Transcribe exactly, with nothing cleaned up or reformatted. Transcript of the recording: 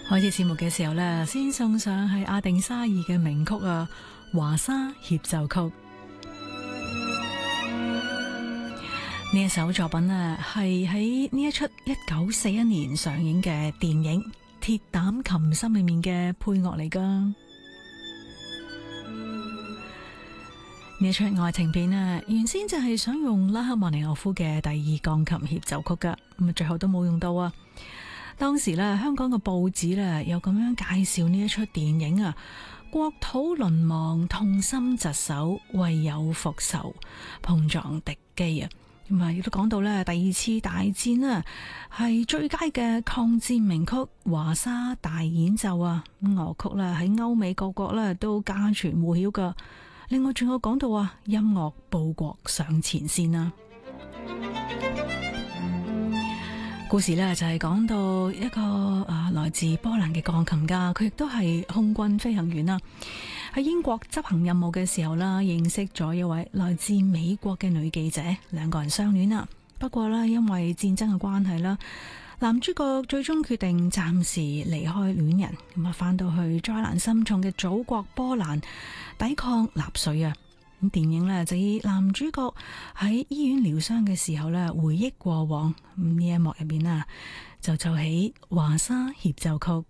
開始節目嘅時候呢，先送上係阿定沙爾嘅名曲啊，《華沙協奏曲》。呢一首作品啊，係喺呢一出一九四一年上映嘅電影《鐵膽琴心》裏面嘅配樂嚟噶。呢一出愛情片啊，原先就係想用拉赫曼尼諾夫嘅第二鋼琴協奏曲噶，咁啊最後都冇用到啊。當時咧，香港嘅報紙咧又咁樣介紹呢一出電影啊，國土淪亡，痛心疾首，為有復仇，碰撞敵機啊。咁啊，亦都講到咧，第二次大戰啊，係最佳嘅抗戰名曲《華沙大演奏》啊，樂曲咧喺歐美各國咧都家傳戶曉噶。另外仲有講到啊，音樂報國上前線啊。故事呢就係講到一個啊來自波蘭嘅鋼琴家，佢亦都係空軍飛行員啦。喺英國執行任務嘅時候啦，認識咗一位來自美國嘅女記者，兩個人相戀啦。不過呢，因為戰爭嘅關係啦，男主角最終決定暫時離開戀人，咁啊翻到去災難深重嘅祖國波蘭抵抗納粹啊。咁電影呢就以男主角喺醫院療傷嘅時候呢回憶過往，咁呢一幕入邊啊就奏起華沙協奏曲。